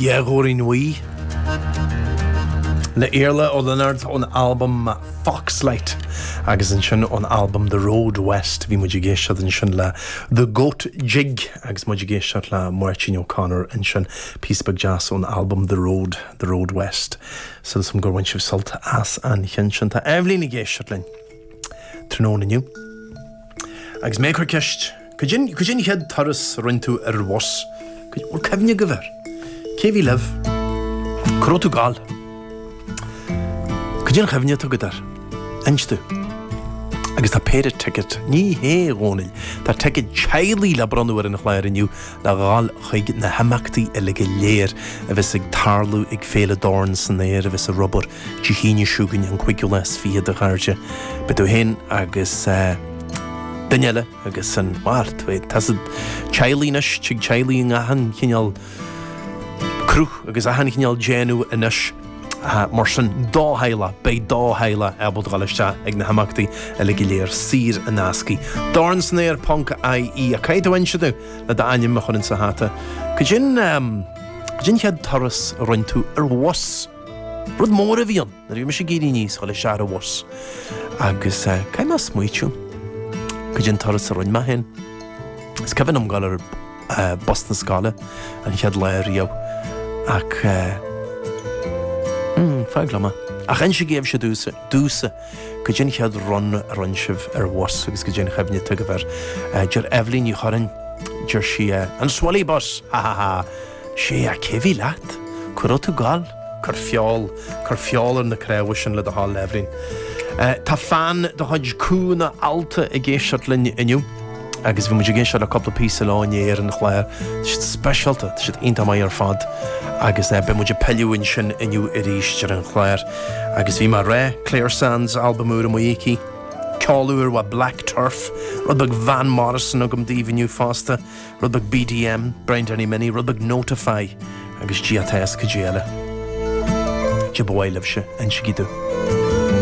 Góirí nuí le éarla ó lenard ón album Foxlight agus an sin ón album The Road West bhí muidir géisiad an sin le The Goat Jig agus muidir géisiad le Martin O'Connor an sin Peacebug Jazz ón album The Road West so som gur bhain sibh solta as an chin sin tá Evelyn i géisiad linn tróna nniu agus mé chuir ceist go djin head taras rintú was or cefne go bhar Céhí leh Crótú gáil go djin cefne tu go dar Einstú agus tá péidir ticket ní hé rónil tá ticket chailí le brandúir in chléir iniu le gáil chuig na hamachtaí i le go léir a bheits ag tarlú ag féle dorn san éir a bheits a rubber tíhíine siúgain an cuiiciú les fiad a cháirte bedú hen agus Daniela agus an mart tas chailínas chig chailí a han chinal crú agus a han chinal génú inis mar sin dáheile bei dáheile ebal galiste ag na hamachtaí a le go léir sír a nasci Dorn snéir panca I a caiidhain siadú le da aim chun sa háta go djin chead taras rointú was rud mór a bhíon na bhí me sé géirí níos chola sear a was agus caiim a smuitiú go djin taras a roin ma hen is cefn am gal ar Boston scala an chead leir riamh ach feglama ach an sé géimh sé dúsa go djin chead runsibh ar was agus go djin chefne tu go bhar djur Evelyn i chorin djur si an swalí bos ha sé a céhí leat Crótú gáil chur fiáil ar na créhha sin le a hall Evelyn tá fan do chuid cúna alta i géisiart linn iniu agus bhí muidir géisiart a coppla písa láinéir an chléir si specialta si inta mai ar fad agus be muidir peliúin sin iniu i ríiste an chléir agus bhí mar ré Claire Sands albumúra muíci ceáúir wa Black Turf rudbeg Van Morrison agam díhniu fásta rudbeg BDM Brian Denny Mini rudbeg Notify agus GTS go déala. Je bhhaileh se an si gidú.